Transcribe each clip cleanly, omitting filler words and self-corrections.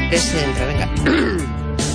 Entra, venga.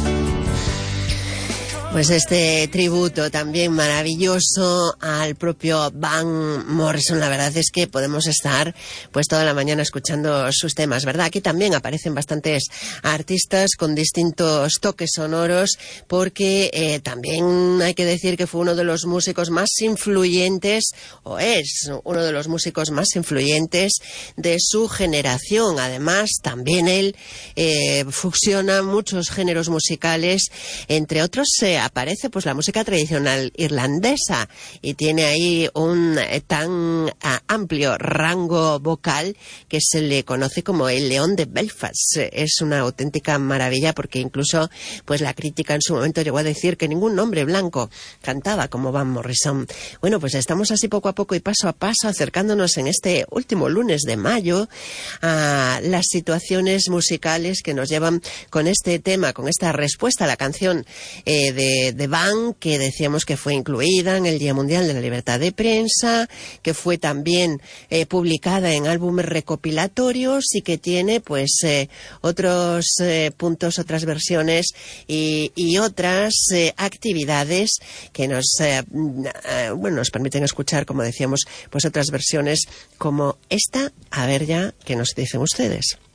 Pues este tributo también maravilloso al propio Van Morrison. La verdad es que podemos estar pues toda la mañana escuchando sus temas, ¿verdad? Aquí también aparecen bastantes artistas con distintos toques sonoros, porque también hay que decir que fue uno de los músicos más influyentes, o es uno de los músicos más influyentes de su generación. Además, también él fusiona muchos géneros musicales, entre otros aparece pues la música tradicional irlandesa, y tiene ahí un tan amplio rango vocal que se le conoce como el León de Belfast. Es una auténtica maravilla, porque incluso pues la crítica en su momento llegó a decir que ningún hombre blanco cantaba como Van Morrison. Bueno, pues estamos así poco a poco y paso a paso acercándonos en este último lunes de mayo a las situaciones musicales que nos llevan con este tema, con esta respuesta a la canción de Van, que decíamos que fue incluida en el Día Mundial de la Libertad de Prensa, que fue también publicada en álbumes recopilatorios, y que tiene pues otros puntos, otras versiones y otras actividades que nos permiten escuchar, como decíamos, pues otras versiones como esta. A ver ya qué nos dicen ustedes.